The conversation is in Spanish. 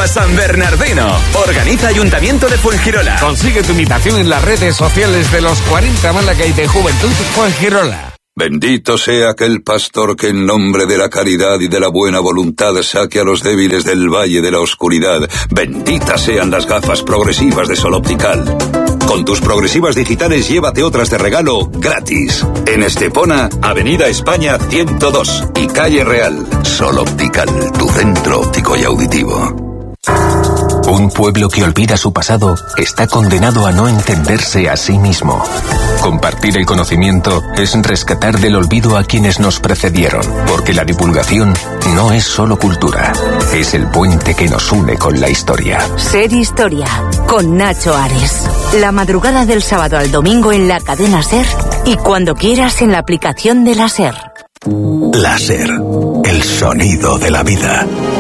a San Bernardino. Organiza Ayuntamiento de Fuengirola. Consigue tu invitación en las redes sociales de los 40 Málaga y de Juventud Fuengirola. Bendito sea aquel pastor que en nombre de la caridad y de la buena voluntad saque a los débiles del valle de la oscuridad. Benditas sean las gafas progresivas de Sol Optical. Con tus progresivas digitales llévate otras de regalo gratis. En Estepona, Avenida España 102 y Calle Real. Sol Optical, tu centro óptico y auditivo. Un pueblo que olvida su pasado está condenado a no entenderse a sí mismo. Compartir el conocimiento es rescatar del olvido a quienes nos precedieron, porque la divulgación no es solo cultura, es el puente que nos une con la historia. Ser Historia, con Nacho Ares. La madrugada del sábado al domingo en la cadena SER y cuando quieras en la aplicación de la SER. La SER, el sonido de la vida.